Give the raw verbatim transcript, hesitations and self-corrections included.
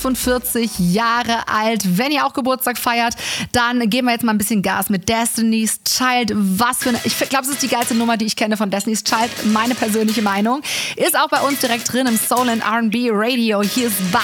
fünfundvierzig Jahre alt. Wenn ihr auch Geburtstag feiert, dann geben wir jetzt mal ein bisschen Gas mit Destiny's Child. Was für eine, ich glaube, es ist die geilste Nummer, die ich kenne von Destiny's Child. Meine persönliche Meinung. Ist auch bei uns direkt drin im Soul and R and B Radio. Hier ist